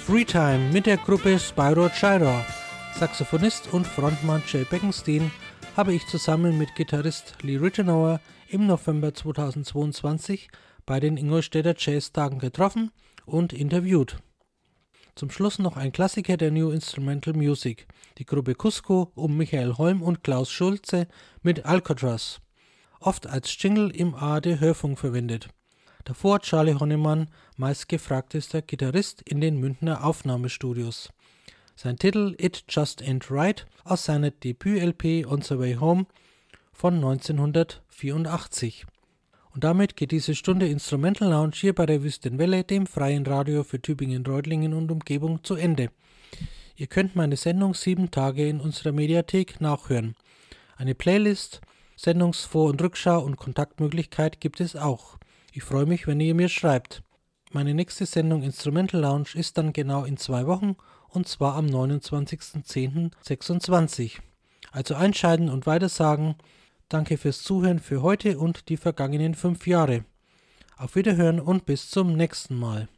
Freetime mit der Gruppe Spyro Gyra. Saxophonist und Frontmann Jay Beckenstein habe ich zusammen mit Gitarrist Lee Ritenour im November 2022 bei den Ingolstädter Jazztagen getroffen und interviewt. Zum Schluss noch ein Klassiker der New Instrumental Music, die Gruppe Cusco um Michael Holm und Klaus Schulze mit Alcatraz, oft als Jingle im ARD-Hörfunk verwendet. Davor Charlie Honnemann, meistgefragtester Gitarrist in den Münchner Aufnahmestudios. Sein Titel It Just Ain't Right aus seiner Debüt-LP On the Way Home von 1984. Und damit geht diese Stunde Instrumental Lounge hier bei der Wüstenwelle, dem freien Radio für Tübingen, Reutlingen und Umgebung, zu Ende. Ihr könnt meine Sendung 7 Tage in unserer Mediathek nachhören. Eine Playlist, Sendungsvor- und Rückschau und Kontaktmöglichkeit gibt es auch. Ich freue mich, wenn ihr mir schreibt. Meine nächste Sendung Instrumental Lounge ist dann genau in 2 Wochen und zwar am 29.10.26. Also einschalten und weitersagen. Danke fürs Zuhören für heute und die vergangenen 5 Jahre. Auf Wiederhören und bis zum nächsten Mal.